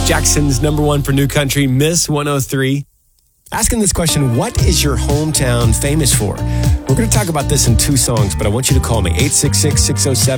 Jackson's number one for new country, Miss 103. Asking this question, what is your hometown famous for? We're going to talk about this in two songs, but I want you to call me, 866-607.